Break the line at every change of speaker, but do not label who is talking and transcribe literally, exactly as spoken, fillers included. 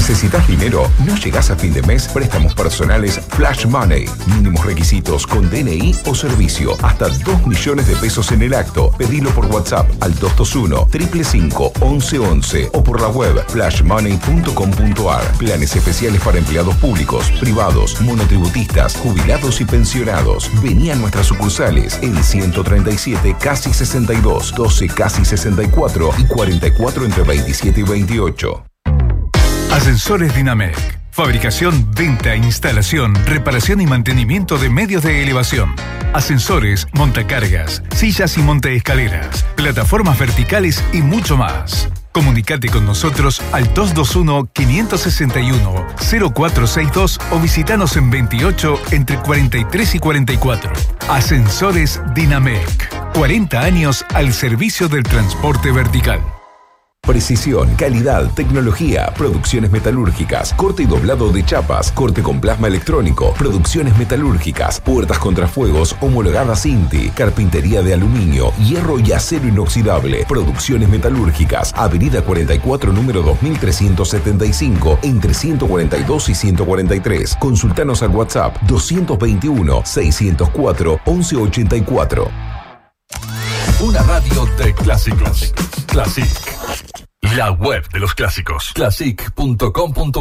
¿Necesitas dinero? ¿No llegás a fin de mes? Préstamos personales Flash Money. Mínimos requisitos con D N I o servicio. Hasta dos millones de pesos en el acto. Pedilo por WhatsApp al dos dos uno, cinco cinco, once once o por la web flash money punto com punto a r. Planes especiales para empleados públicos, privados, monotributistas, jubilados y pensionados. Vení a nuestras sucursales en ciento treinta y siete, casi sesenta y dos, doce, casi sesenta y cuatro y cuarenta y cuatro entre veintisiete y veintiocho.
Ascensores Dinamec. Fabricación, venta, instalación, reparación y mantenimiento de medios de elevación. Ascensores, montacargas, sillas y montaescaleras, plataformas verticales y mucho más. Comunicate con nosotros al dos dos uno, cinco seis uno, cero cuatro seis dos o visitanos en veintiocho entre cuarenta y tres y cuarenta y cuatro. Ascensores Dinamec. cuarenta años al servicio del transporte vertical.
Precisión, calidad, tecnología, producciones metalúrgicas, corte y doblado de chapas, corte con plasma electrónico, producciones metalúrgicas, puertas contrafuegos homologadas INTI, carpintería de aluminio, hierro y acero inoxidable, producciones metalúrgicas, avenida cuarenta y cuatro, número dos mil trescientos setenta y cinco, entre ciento cuarenta y dos y ciento cuarenta y tres. Consultanos al WhatsApp doscientos veintiuno, seiscientos cuatro, once ochenta y cuatro.
Una radio de clásicos. Classic. La web de los clásicos. classic punto com punto